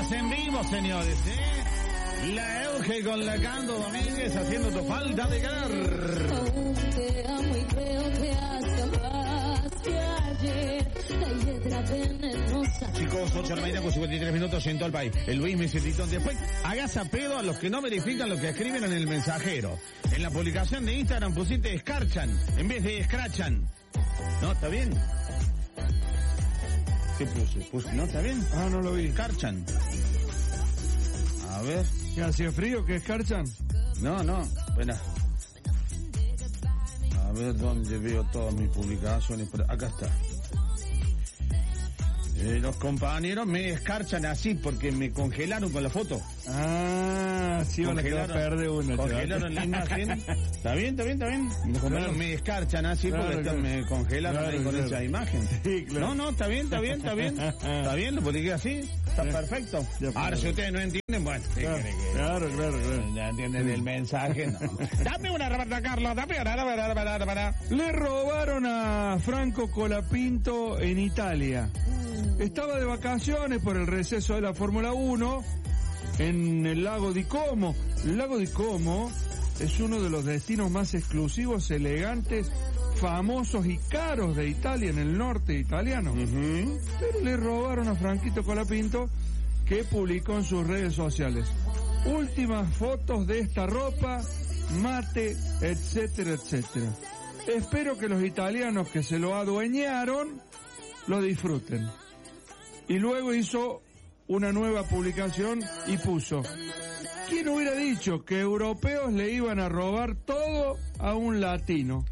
Estás en vivo, señores, La Euge con la Cando Domínguez haciendo tu falta de querer. Aún te amo y creo que hasta más que ayer. La letra venenosa. Chicos, 8 de la mañana con 53 minutos en todo el país. El Luis Mesititón. Después, hagas a pedo a los que no verifican lo que escriben en el mensajero. En la publicación de Instagram pusiste escarchan en vez de escrachan. ¿No? ¿Está bien? ¿Qué puse? ¿No? ¿Está bien? Ah, no lo vi. Escarchan. A ver. ¿Qué hacía frío? ¿Qué escarchan? No. Bueno. A ver dónde veo todas mis publicaciones. Acá está. Los compañeros me escarchan así porque me congelaron con la foto. Ah, sí, van a perder una. Congelaron la imagen. ¿Está bien? Los compañeros me escarchan así porque me congelaron ahí con esa imagen. Sí, claro. No, está bien. Está bien, lo publiqué así. Está perfecto. Ahora, si ustedes no entienden, bueno. Claro. Ya entienden el mensaje, no. Dame una rabata, Carlos, dame una. Le robaron a Franco Colapinto en Italia. Estaba de vacaciones por el receso de la Fórmula 1 en el lago di Como. El lago di Como es uno de los destinos más exclusivos, elegantes, famosos y caros de Italia, en el norte italiano. Pero le robaron a Franquito Colapinto, que publicó en sus redes sociales: últimas fotos de esta ropa, mate, etcétera. Espero que los italianos que se lo adueñaron lo disfruten. Y luego hizo una nueva publicación y puso: ¿quién hubiera dicho que europeos le iban a robar todo a un latino?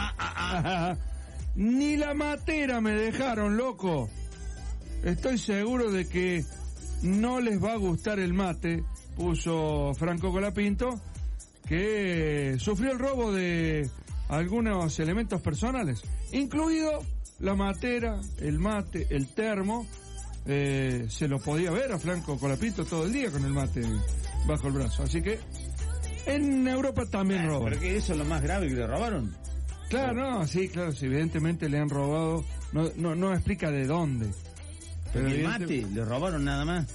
Ni la matera me dejaron, loco. Estoy seguro de que no les va a gustar el mate, puso Franco Colapinto, que sufrió el robo de algunos elementos personales, incluido la matera, el mate, el termo. Se lo podía ver a Franco Colapinto todo el día con el mate bajo el brazo. Así que en Europa también roban. ¿Pero qué, eso es lo más grave que le robaron? Claro, sí, evidentemente le han robado. No explica de dónde. Pero el mate, le robaron nada más.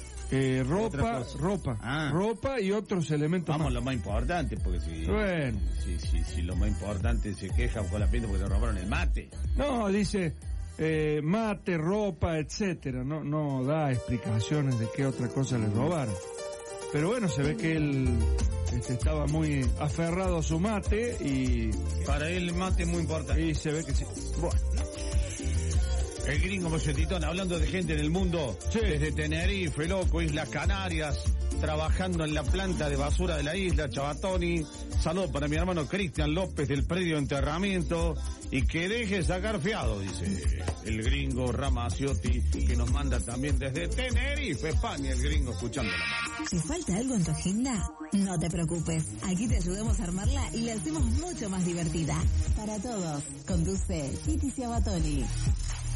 Ropa y otros elementos. Vamos más. Lo más importante, porque Bueno. Si lo más importante se queja con la pinta porque le robaron el mate. No, dice mate, ropa, etcétera. No da explicaciones de qué otra cosa le robaron. Pero bueno, se ve que él estaba muy aferrado a su mate y... Para él el mate es muy importante. Y se ve que sí. Bueno. El gringo Mesititón, hablando de gente en el mundo, sí. Desde Tenerife, loco, Islas Canarias, trabajando en la planta de basura de la isla, Chabatoni. Saludos para mi hermano Cristian López del predio de enterramiento. Y que deje sacar fiado, dice el gringo Ramaciotti, que nos manda también desde Tenerife, España, el gringo escuchando la mano. Si falta algo en tu agenda, no te preocupes. Aquí te ayudamos a armarla y la hacemos mucho más divertida. Para todos, conduce Titi Ciabatoni.